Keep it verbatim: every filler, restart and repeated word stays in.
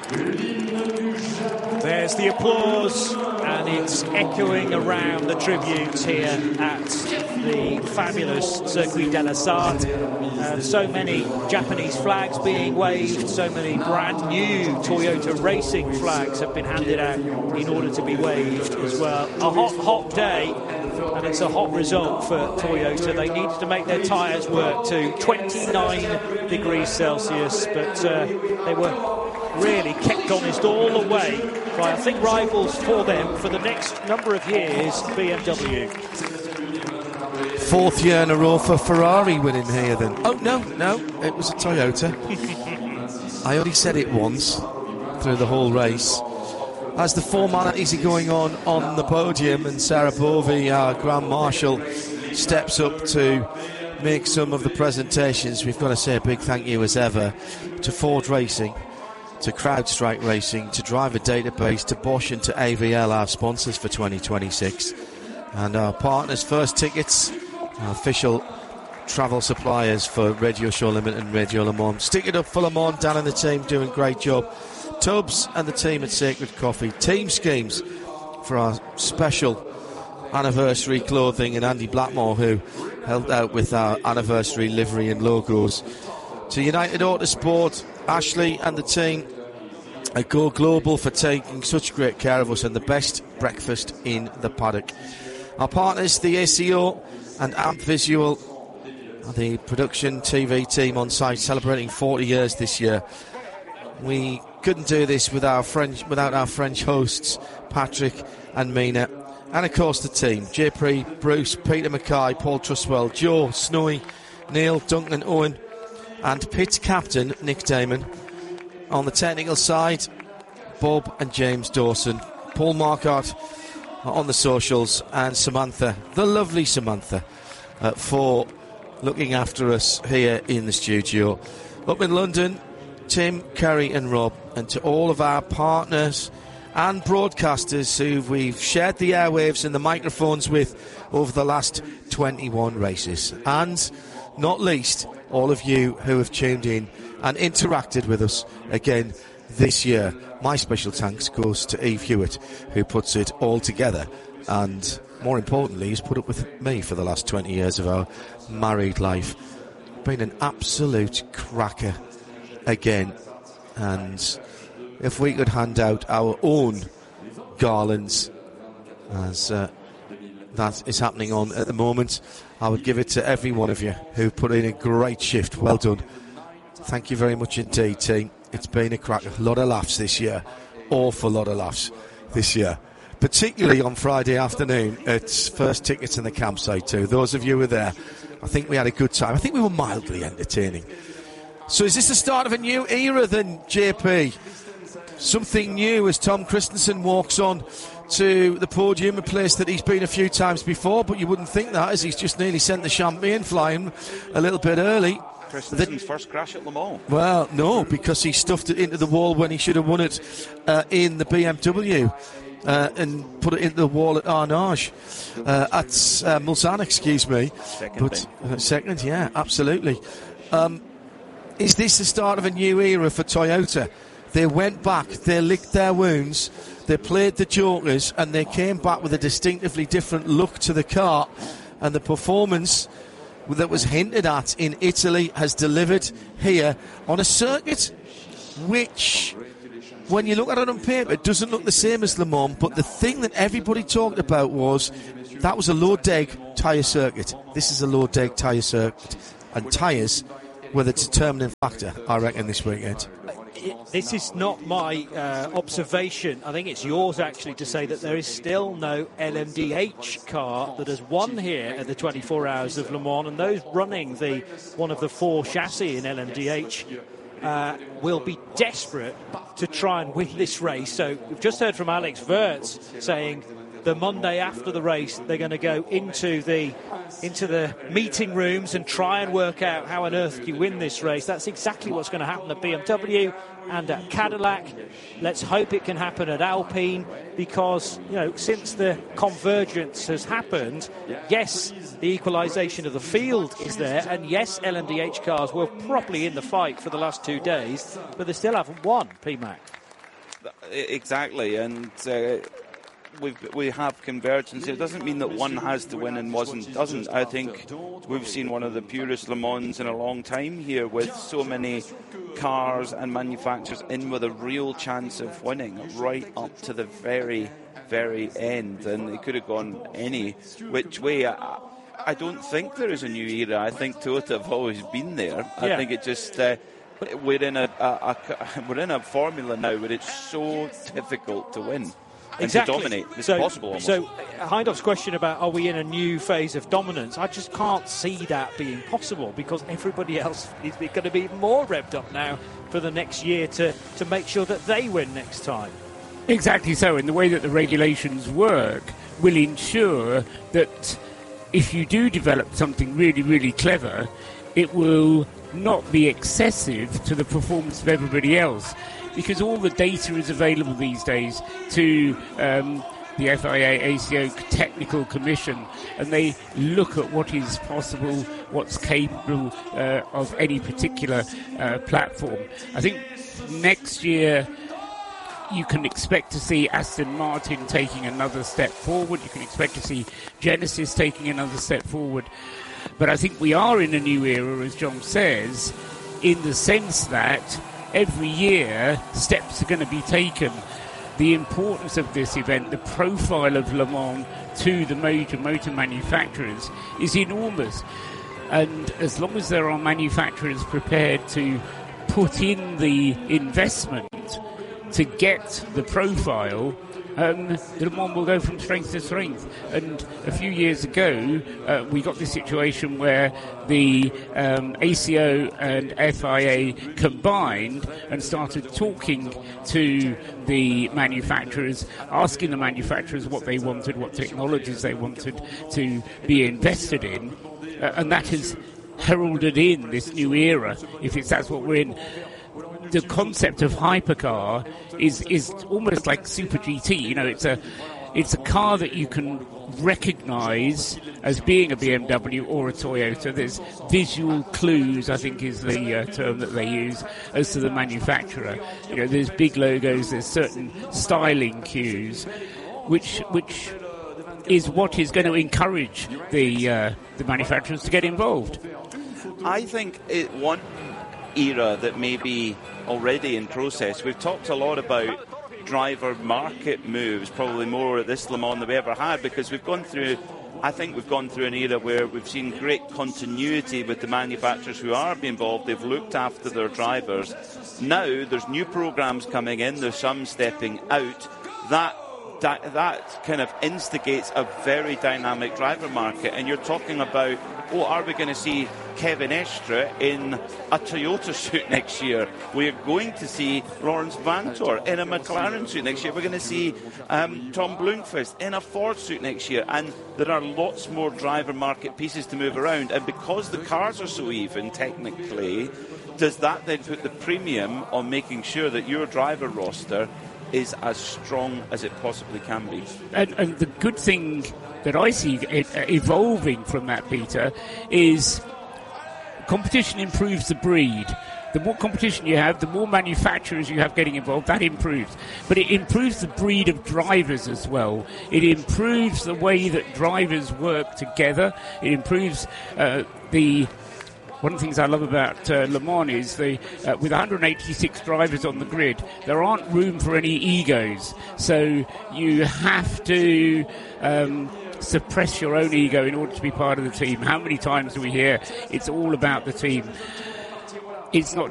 There's the applause, and it's echoing around the tribunes here at the fabulous Circuit de la Sarthe. Uh, so many Japanese flags being waved, so many brand new Toyota racing flags have been handed out in order to be waved as well. A hot, hot day, and it's a hot result for Toyota. They needed to make their tyres work to twenty-nine degrees Celsius, but uh, they were really kept honest all the way by, I think, rivals for them for the next number of years, B M W. Fourth year in a row for Ferrari winning here then. Oh, no, no, it was a Toyota. I only said it once through the whole race. As the formalities are going on on the podium, and Sarah Bovey, our Grand Marshal, steps up to make some of the presentations, we've got to say a big thank you as ever to Ford Racing, to CrowdStrike Racing, to Driver Database, to Bosch and to A V L, our sponsors for twenty twenty-six, and our partners, First Tickets, our official travel suppliers for Radio Show Limited and Radio Le Mans. Stick it up for Le Mans. Dan and the team doing a great job. Tubbs and the team at Sacred Coffee. Team Schemes for our special anniversary clothing, and Andy Blackmore, who helped out with our anniversary livery and logos. To United Autosport, Ashley and the team at Go Global for taking such great care of us, and the best breakfast in the paddock. Our partners, the A C O and Amp Visual, the production T V team on site, celebrating forty years this year. We couldn't do this with our French, without our French hosts, Patrick and Mina. And of course the team, J P, Bruce, Peter Mackay, Paul Truswell, Joe, Snowy, Neil, Duncan, Owen, and pit captain Nick Damon. On the technical side, Bob and James Dawson, Paul Marquardt on the socials, and Samantha, the lovely Samantha, uh, for looking after us here in the studio. Up in London, Tim, Kerry and Rob, and to all of our partners and broadcasters who we've shared the airwaves and the microphones with over the last twenty-one races. And not least, all of you who have tuned in and interacted with us again this year. My special thanks goes to Eve Hewitt, who puts it all together, and more importantly, has put up with me for the last twenty years of our married life. Been an absolute cracker again, and if we could hand out our own garlands, as uh, that is happening on at the moment, I would give it to every one of you who put in a great shift. Well done. Thank you very much indeed, team. It's been a cracker. A lot of laughs this year. Awful lot of laughs this year. Particularly on Friday afternoon at First Tickets in the campsite too. Those of you who were there, I think we had a good time. I think we were mildly entertaining. So is this the start of a new era then, J P? Something new as Tom Christensen walks on to the podium, a place that he's been a few times before, but you wouldn't think that, as he's just nearly sent the champagne flying a little bit early. Christensen's first crash at Le Mans. Well, no, because he stuffed it into the wall when he should have won it uh, in the B M W uh, and put it into the wall at Arnage, uh, at uh, Mulsanne, excuse me. Second, but uh, second, yeah, absolutely. Um, is this the start of a new era for Toyota? They went back, they licked their wounds, they played the jokers, and they came back with a distinctively different look to the car, and the performance that was hinted at in Italy has delivered here on a circuit which, when you look at it on paper, it doesn't look the same as Le Mans, but the thing that everybody talked about was that was a low-deg tyre circuit. This is a low-deg tyre circuit, and tyres were the determining factor, I reckon, this weekend. This is not my uh, observation. I think it's yours, actually, to say that there is still no L M D H car that has won here at the twenty-four Hours of Le Mans, and those running the one of the four chassis in L M D H uh, will be desperate to try and win this race. So we've just heard from Alex Wurz saying the Monday after the race they're going to go into the into the meeting rooms and try and work out how on earth you win this race. That's exactly what's going to happen at B M W and at Cadillac. Let's hope it can happen at Alpine, because, you know, since the convergence has happened, yes, the equalisation of the field is there, and yes, L M D H cars were properly in the fight for the last two days, but they still haven't won, P MAC. exactly, and uh, we've, we have convergence. It doesn't mean that one has to win and wasn't doesn't. I think we've seen one of the purest Le Mans in a long time here, with so many cars and manufacturers in with a real chance of winning right up to the very, very end, and it could have gone any which way. I, I don't think there is a new era. I think Toyota have always been there. I yeah. think it just uh, we're in a, a, a we're in a formula now where it's so difficult to win. Exactly. And to dominate. It's so, impossible almost. So, Heindhoff's question about are we in a new phase of dominance, I just can't see that being possible, because everybody else is going to be more revved up now for the next year to, to make sure that they win next time. Exactly so, and the way that the regulations work will ensure that if you do develop something really, really clever, it will not be excessive to the performance of everybody else. Because all the data is available these days to um, the F I A, A C O Technical Commission, and they look at what is possible, what's capable uh, of any particular uh, platform. I think next year you can expect to see Aston Martin taking another step forward. You can expect to see Genesis taking another step forward. But I think we are in a new era, as John says, in the sense that every year steps are going to be taken. The importance of this event, the profile of Le Mans to the major motor manufacturers is enormous. And as long as there are manufacturers prepared to put in the investment to get the profile, um, Le Mans will go from strength to strength. And a few years ago, uh, we got this situation where the um, A C O and F I A combined and started talking to the manufacturers, asking the manufacturers what they wanted, what technologies they wanted to be invested in. Uh, and that has heralded in this new era, if it's that's what we're in. The concept of hypercar is is almost like Super G T. You know, it's a it's a car that you can recognise as being a B M W or a Toyota. There's visual clues, I think is the uh, term that they use, as to the manufacturer. You know, there's big logos, there's certain styling cues, which which is what is going to encourage the uh, the manufacturers to get involved. I think it one era that may be already in process. We've talked a lot about driver market moves, probably more at this Le Mans than we ever had, because we've gone through, I think we've gone through an era where we've seen great continuity with the manufacturers who are being involved. They've looked after their drivers. Now there's new programs coming in, there's some stepping out. That That, that kind of instigates a very dynamic driver market, and you're talking about, oh, are we going to see Kevin Estre in a Toyota suit next year? We're going to see Lawrence Vantor in a McLaren suit next year. We're going to see um, Tom Blomqvist in a Ford suit next year, and there are lots more driver market pieces to move around. And because the cars are so even, technically, does that then put the premium on making sure that your driver roster is as strong as it possibly can be? And, and the good thing that I see it, uh, evolving from that, Peter, is competition improves the breed. The more competition you have, the more manufacturers you have getting involved, that improves. But it improves the breed of drivers as well. It improves the way that drivers work together. It improves uh, the... One of the things I love about uh, Le Mans is the, uh, with one hundred eighty-six drivers on the grid, there aren't room for any egos. So you have to um, suppress your own ego in order to be part of the team. How many times do we hear it's all about the team? It's not